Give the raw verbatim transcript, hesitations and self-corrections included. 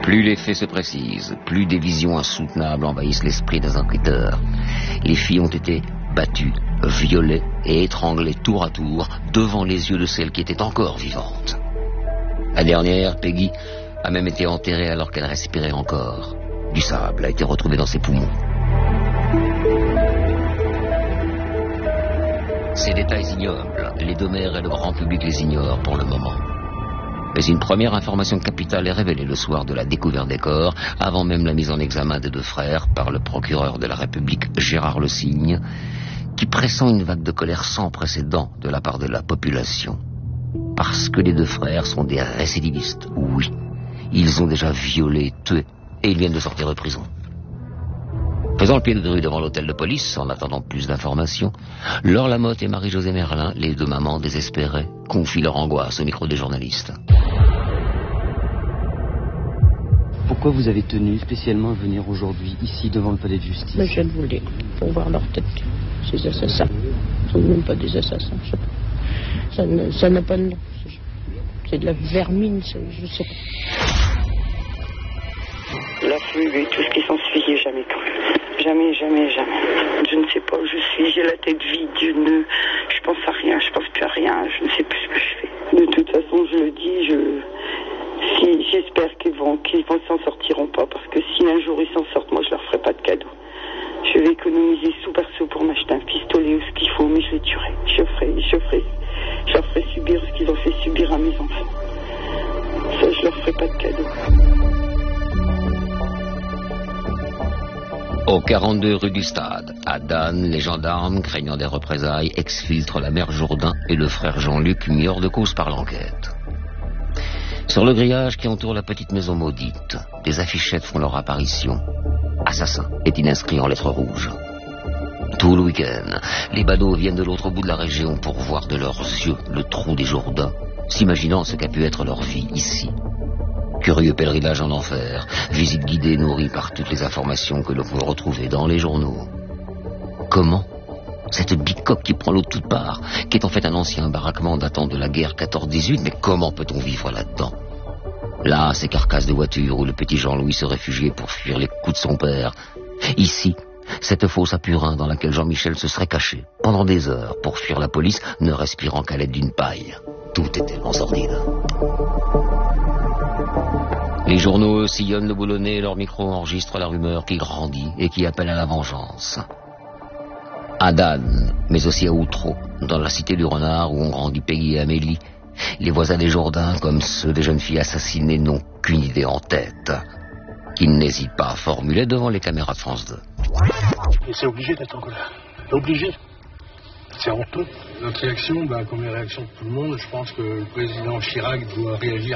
Plus les faits se précisent, plus des visions insoutenables envahissent l'esprit des enquêteurs. Les filles ont été battues, violées et étranglées tour à tour devant les yeux de celles qui étaient encore vivantes. La dernière, Peggy, a même été enterrée alors qu'elle respirait encore. Du sable a été retrouvé dans ses poumons. Ces détails ignobles, les deux mères et le grand public les ignorent pour le moment. Mais une première information capitale est révélée le soir de la découverte des corps, avant même la mise en examen des deux frères par le procureur de la République Gérard Le Signe, qui pressent une vague de colère sans précédent de la part de la population. Parce que les deux frères sont des récidivistes, oui. Ils ont déjà violé, tué, et ils viennent de sortir de prison. Faisant le pied de rue devant l'hôtel de police, en attendant plus d'informations, Laure Lamotte et Marie-Josée Merlin, les deux mamans désespérées, confient leur angoisse au micro des journalistes. Pourquoi vous avez tenu spécialement à venir aujourd'hui, ici, devant le palais de justice? Mais je le voulais, pour voir leur tête, ces assassins. Ce ne sont même pas des assassins, je sais pas. Ça, ne, ça n'a pas de nom. C'est de la vermine, je sais pas. La fumée, tout ce qui s'ensuit, j'ai jamais cru. Jamais, jamais, jamais. Je ne sais pas où je suis, j'ai la tête vide, je ne... Je pense à rien, je pense plus à rien, je ne sais plus ce que je fais. De toute façon, je le dis, je... Si, j'espère qu'ils vont, qu'ils vont s'en sortiront pas, parce que si un jour ils s'en sortent, moi je leur ferai pas de cadeau. Je vais économiser sous par sous pour m'acheter un pistolet ou ce qu'il faut, mais je les tuerai. Je ferai, je ferai, je leur ferai subir ce qu'ils ont fait subir à mes enfants. Ça, je leur ferai pas de cadeau. Au quarante-deux rue du Stade, à Dan, les gendarmes, craignant des représailles, exfiltrent la mère Jourdain et le frère Jean-Luc, mis hors de cause par l'enquête. Sur le grillage qui entoure la petite maison maudite, des affichettes font leur apparition. Assassin est inscrit en lettres rouges. Tout le week-end, les badauds viennent de l'autre bout de la région pour voir de leurs yeux le trou des Jourdains, s'imaginant ce qu'a pu être leur vie ici. Curieux pèlerinage en enfer, visite guidée nourrie par toutes les informations que l'on peut retrouver dans les journaux. Comment cette bicoque qui prend l'eau de toutes parts, qui est en fait un ancien baraquement datant de la guerre quatorze dix-huit, mais comment peut-on vivre là-dedans? Là, ces carcasses de voitures où le petit Jean-Louis se réfugiait pour fuir les coups de son père. Ici, cette fosse à purin dans laquelle Jean-Michel se serait caché pendant des heures pour fuir la police, ne respirant qu'à l'aide d'une paille. Tout est tellement sordide. Les journaux sillonnent le boulonnais et leur micro enregistre la rumeur qui grandit et qui appelle à la vengeance. À Dan, mais aussi à Outreau, dans la cité du Renard où ont grandi Peggy et Amélie, les voisins des Jourdains, comme ceux des jeunes filles assassinées, n'ont qu'une idée en tête, qu'ils n'hésitent pas à formuler devant les caméras de France deux. Et c'est obligé d'être en colère. Obligé. C'est honteux. Notre réaction, bah, comme les réactions de tout le monde, je pense que le président Chirac doit réagir